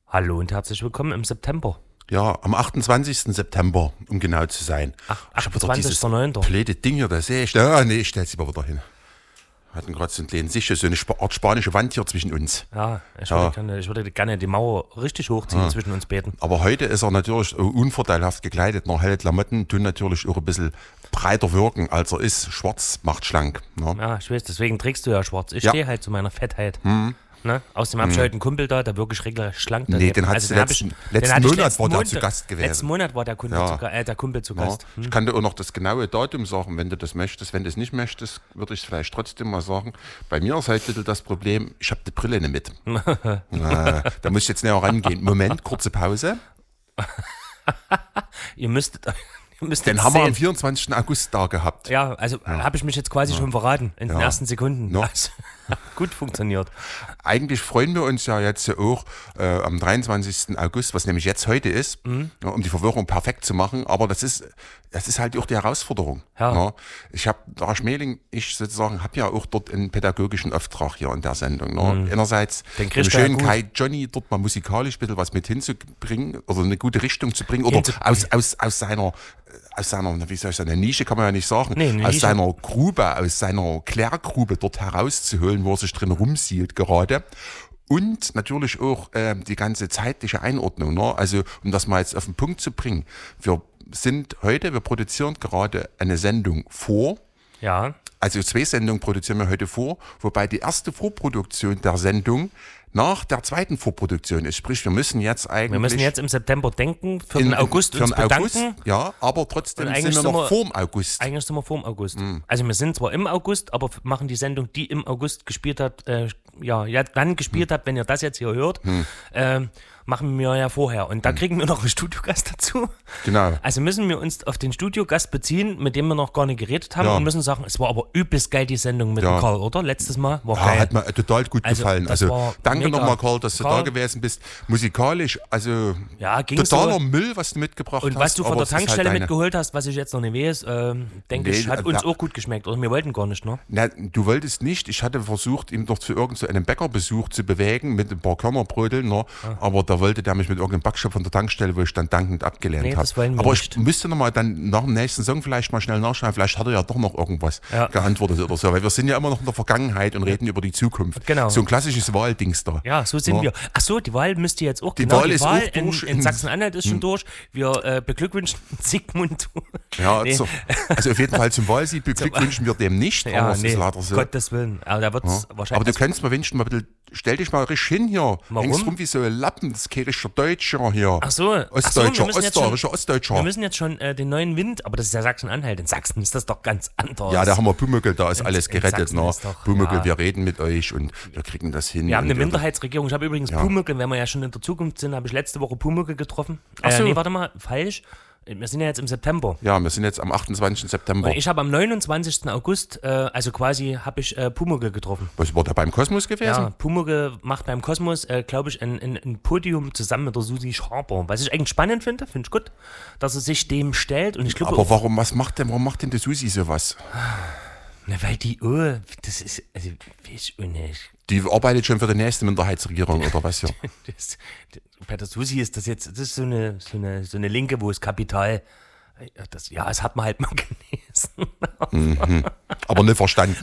Hallo und herzlich willkommen im September. Ja, am 28. September, um genau zu sein. Ich habe wieder dieses 28.09. blöde Ding hier, das sehe ich. Nee, ich stell's lieber wieder hin. Wir hatten gerade so einen kleinen Sicher, so eine Art spanische Wand hier zwischen uns. Ja, ich würde gerne die Mauer richtig hochziehen zwischen uns beiden. Aber heute ist er natürlich unvorteilhaft gekleidet. Noch helle Klamotten tun natürlich auch ein bisschen breiter wirken, als er ist. Schwarz macht schlank. Ne? Ja, ich weiß, deswegen trägst du ja schwarz. Ich stehe halt zu meiner Fettheit. Ne? Aus dem habe ich heute einen Kumpel da, der wirklich regelrecht schlank daneben. Nee, den hast du letzten Monat war der zu Gast gewesen. Letzten Monat war der Kumpel zu Gast. Ich kann dir auch noch das genaue Datum sagen, wenn du das möchtest. Wenn du es nicht möchtest, würde ich es vielleicht trotzdem mal sagen. Bei mir ist halt wieder das Problem, ich habe die Brille nicht mit. Da muss ich jetzt näher rangehen. Moment, kurze Pause. Ihr müsstet Den haben wir am 24. August da gehabt. Ja, also habe ich mich jetzt quasi schon verraten in den ersten Sekunden. No. Also, gut funktioniert. Eigentlich freuen wir uns ja jetzt auch am 23. August, was nämlich jetzt heute ist, um die Verwirrung perfekt zu machen. Aber das ist halt auch die Herausforderung. Ja. Ich habe, Dara Schmeling, habe ja auch dort einen pädagogischen Auftrag hier in der Sendung. Einerseits den schönen Kai Johnny dort mal musikalisch ein bisschen was mit hinzubringen oder eine gute Richtung zu bringen oder aus seiner, wie soll ich sagen, eine Nische kann man ja nicht sagen, aus seiner Grube, aus seiner Klärgrube dort herauszuholen, wo er sich drin rumsieht gerade. Und natürlich auch die ganze zeitliche Einordnung. Ne? Also, um das mal jetzt auf den Punkt zu bringen. Wir produzieren gerade eine Sendung vor. Ja. Also 2 Sendungen produzieren wir heute vor, wobei die erste Vorproduktion der Sendung nach der zweiten Vorproduktion ist. Sprich, wir müssen jetzt im September denken, für den August uns bedanken. Ja, aber trotzdem sind wir noch vorm August. Eigentlich sind wir vorm August. Also wir sind zwar im August, aber machen die Sendung, die im August gespielt hat, dann gespielt hat, wenn ihr das jetzt hier hört, machen wir ja vorher. Und da kriegen wir noch einen Studiogast dazu. Genau. Also müssen wir uns auf den Studiogast beziehen, mit dem wir noch gar nicht geredet haben und müssen sagen, es war aber übelst geil, die Sendung mit dem Karl, oder? Letztes Mal war geil. Hat mir total gut gefallen. Also danke nochmal, Karl, dass du da gewesen bist. Musikalisch, also totaler Müll, was du mitgebracht hast. Und was du von der Tankstelle mitgeholt hast, was ich jetzt noch nicht weiß, denke ich, hat uns auch gut geschmeckt. Oder wir wollten gar nicht, ne? Na, du wolltest nicht. Ich hatte versucht, ihn doch zu irgendeinem Bäckerbesuch zu bewegen mit ein paar Körnerbröteln, ne? Aber da wollte der mich mit irgendeinem Backshop von der Tankstelle, wo ich dann dankend abgelehnt habe. Aber ich müsste nochmal dann nach dem nächsten Song vielleicht mal schnell nachschauen, vielleicht hat er ja doch noch irgendwas geantwortet oder so, weil wir sind ja immer noch in der Vergangenheit und reden über die Zukunft. Genau. So ein klassisches Wahldings da. Ja, so sind wir. Achso, die Wahl müsste jetzt auch, die Wahl ist auch durch. In Sachsen-Anhalt ist schon durch. Wir beglückwünschen Sigmund. Ja, nee. Also auf jeden Fall zum Wahlsieg beglückwünschen wir dem nicht, aber es ist leider so. Gottes Willen. Aber da wird's wahrscheinlich. Aber du kannst mir wenigstens mal ein bisschen, stell dich mal richtig hin hier. Warum? Hängst rum wie so ein Lappen, das kirchischer Deutscher hier. Ostdeutscher. Ostdeutscher. Wir müssen jetzt schon den neuen Wind, aber das ist ja Sachsen-Anhalt. In Sachsen ist das doch ganz anders. Ja, da haben wir Pumuckl, da ist alles gerettet. Doch, Pumuckl, wir reden mit euch und wir kriegen das hin. Wir haben eine Minderheitsregierung. Ich habe übrigens Pumuckl, wenn wir ja schon in der Zukunft sind, habe ich letzte Woche Pumuckl getroffen. Nee, warte mal, falsch. Wir sind ja jetzt im September. Ja, wir sind jetzt am 28. September. Und ich habe am 29. August, also quasi, habe ich Pumuckl getroffen. Was war der beim Kosmos gewesen? Ja, Pumuckl macht beim Kosmos, glaube ich, ein Podium zusammen mit der Susi Schaber. Was ich eigentlich spannend finde ich gut, dass er sich dem stellt. Und ich glaube, aber warum macht denn die Susi sowas? Na, weil das ist, also, weiß ich nicht. Die arbeitet schon für die nächste Minderheitsregierung oder was ja? Bei der Susi ist das ist so eine Linke, wo es Kapital, das hat man halt mal gelesen. Aber nicht verstanden.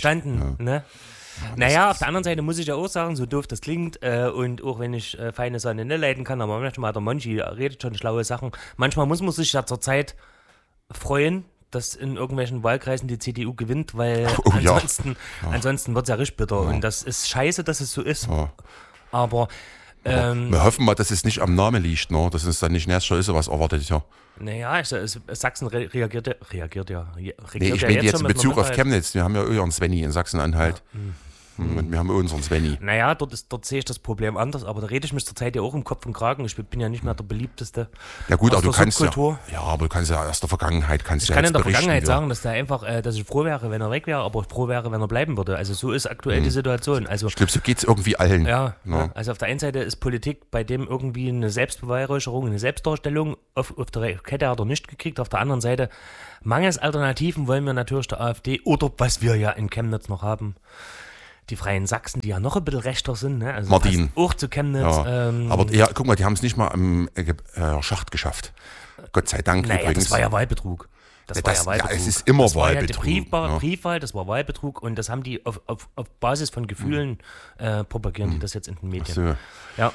Ne? Naja, auf der anderen Seite muss ich ja auch sagen, so doof das klingt, und auch wenn ich feine Sonne nicht leiden kann, aber manchmal der Monchi redet schon schlaue Sachen. Manchmal muss man sich ja zur Zeit freuen, dass in irgendwelchen Wahlkreisen die CDU gewinnt, weil ansonsten wird es ja richtig bitter. Und das ist scheiße, dass es so ist. Ja. Aber wir hoffen mal, dass es nicht am Namen liegt, ne? Dass es dann nicht nächstes Jahr ist, was erwartet ja. Naja, Sachsen reagiert ja. Nee, ich meine jetzt in Bezug auf Chemnitz. Wir haben ja ihren Svenny in Sachsen-Anhalt. Ja. Und wir haben unseren Svenny. Naja, dort sehe ich das Problem anders, aber da rede ich mich zurzeit ja auch im Kopf und Kragen. Ich bin ja nicht mehr der beliebteste. Ja gut, aber du kannst aber du kannst ja aus der Vergangenheit ich kann in der Vergangenheit sagen, dass ich froh wäre, wenn er weg wäre, aber froh wäre, wenn er bleiben würde. Also so ist aktuell die Situation. Also, ich glaube, so geht es irgendwie allen. Ja, also auf der einen Seite ist Politik bei dem irgendwie eine Selbstbeweihräucherung, eine Selbstdarstellung. Auf der Kette hat er nicht gekriegt. Auf der anderen Seite, mangels Alternativen wollen wir natürlich der AfD oder was wir ja in Chemnitz noch haben, die Freien Sachsen, die ja noch ein bisschen rechter sind, ne? Also Martin. Auch zu Chemnitz. Ja. Aber ja, guck mal, die haben es nicht mal im Schacht geschafft. Gott sei Dank naja, übrigens. Das war ja Wahlbetrug. Ja, es ist immer Wahlbetrug. Die Briefwahl, das war Wahlbetrug und das haben die auf Basis von Gefühlen propagieren die das jetzt in den Medien. So. Ja.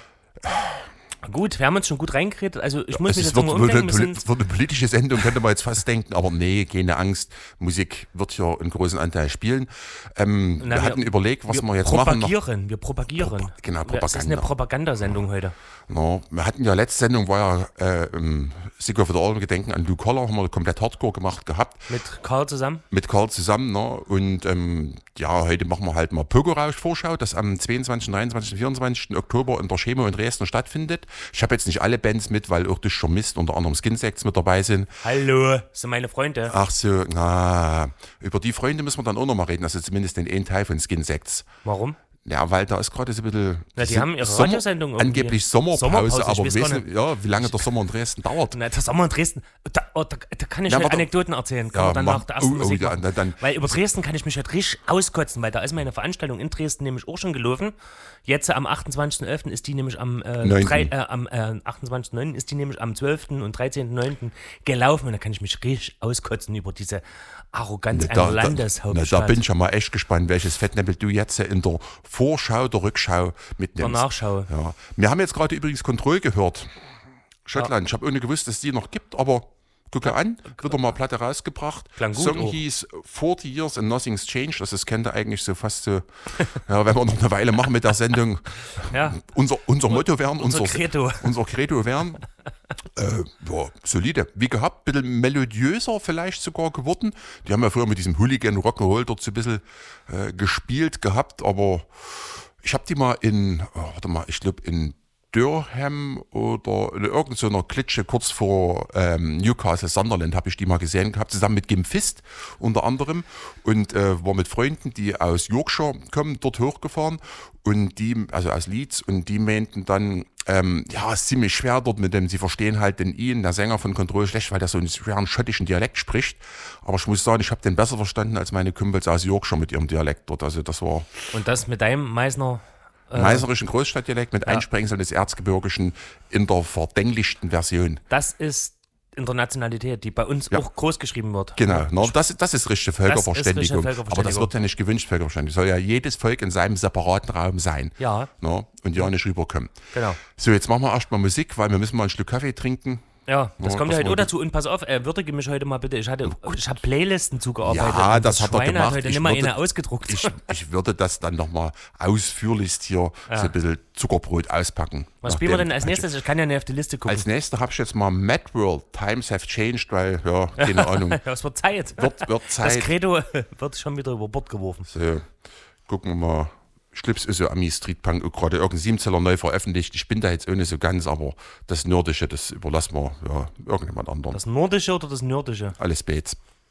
Gut, wir haben uns schon gut reingeredet. Also ich muss mich jetzt nochmal umdenken. Für eine politische Sendung könnte man jetzt fast denken, aber nee, keine Angst. Musik wird hier einen großen Anteil spielen. Wir hatten überlegt, was wir jetzt machen. Wir propagieren. Genau, Propaganda. Das ist eine Propagandasendung heute. No, wir hatten ja letzte Sendung, war ja Sigur für der Gedenken an Blue Collar, haben wir komplett Hardcore gemacht gehabt. Mit Karl zusammen? Mit Karl zusammen, ne? Und ja, heute machen wir halt mal Pogo-Rausch-Vorschau, das am 22., 23., 24. Oktober in der Chemo in Dresden stattfindet. Ich habe jetzt nicht alle Bands mit, weil auch durch Mist, unter anderem Skinsex mit dabei sind. Hallo, das sind meine Freunde. Ach so, über die Freunde müssen wir dann auch noch mal reden, also zumindest den einen Teil von Skinsex. Warum? Ja, weil da ist gerade so ein bisschen. Na, die haben ihre Radiosendung angeblich Sommerpause, aber wie lange der Sommer in Dresden dauert. Na, der Sommer in Dresden, da kann ich Anekdoten erzählen. Können wir dann nach der ersten Musik machen. Weil über Dresden kann ich mich halt richtig auskotzen, weil da ist meine Veranstaltung in Dresden nämlich auch schon gelaufen. Jetzt am 28.11. ist die nämlich am 28.09. ist die nämlich am 12. und 13.09. gelaufen und da kann ich mich richtig auskotzen über diese Arroganz einer Landeshauptstadt. Da bin ich ja mal echt gespannt, welches Fettnäppel du jetzt in der Vorschau, der Rückschau mitnimmst. Der Nachschau. Ja. Wir haben jetzt gerade übrigens Kontroll gehört. Schottland. Ja. Ich habe ohne gewusst, dass es die noch gibt, aber gucke an, wieder mal Platte rausgebracht. Klang gut Song auch. Hieß 40 Years and Nothing's Changed. Das kennt ihr eigentlich so fast so, ja, wenn wir noch eine Weile machen mit der Sendung. Ja. Unser Motto wären, unser Credo wären. Ja, solide. Wie gehabt, ein bisschen melodiöser vielleicht sogar geworden. Die haben ja früher mit diesem Hooligan Rock'n'Roll dort so ein bisschen gespielt gehabt, aber ich habe die mal in Durham oder in irgendeiner Klitsche kurz vor Newcastle, Sunderland, habe ich die mal gesehen gehabt, zusammen mit Gim Fist unter anderem und war mit Freunden, die aus Yorkshire kommen, dort hochgefahren und die, also aus Leeds, und die meinten dann, ja, ist ziemlich schwer dort mit dem, sie verstehen halt den Ian, der Sänger von Control, schlecht, weil der so einen schweren schottischen Dialekt spricht, aber ich muss sagen, ich habe den besser verstanden als meine Kumpels aus Yorkshire mit ihrem Dialekt dort, also das war... Und das mit deinem meißnerischen Großstadtdialekt mit Einsprengseln des Erzgebirgischen in der verdänglichten Version. Das ist Internationalität, die bei uns auch groß geschrieben wird. Genau, das ist richtige Völkerverständigung. Aber das wird ja nicht gewünscht, Völkerverständigung. Soll ja jedes Volk in seinem separaten Raum sein. Ja. Und ja nicht rüberkommen. Genau. So, jetzt machen wir erstmal Musik, weil wir müssen mal einen Schluck Kaffee trinken. Ja, das kommt ja heute auch dazu. Und pass auf, würdige mich heute mal bitte. Ich habe Playlisten zugearbeitet. Ja, das hat er gemacht. Hat heute nicht mal eine ausgedruckt. Ich würde das dann nochmal ausführlichst hier so ein bisschen Zuckerbrot auspacken. Was spielen wir denn als nächstes? Ich kann ja nicht auf die Liste gucken. Als nächstes habe ich jetzt mal Mad World, Times Have Changed, weil, ja, keine Ahnung. Es wird Zeit. Wird Zeit. Das Credo wird schon wieder über Bord geworfen. So, gucken wir mal. Schlips ist so Ami Street Punk gerade irgendein 7-Zeller neu veröffentlicht. Ich bin da jetzt auch nicht so ganz, aber das Nordische, das überlassen wir irgendjemand anderem. Das Nordische oder das Nordische? Alles Bates.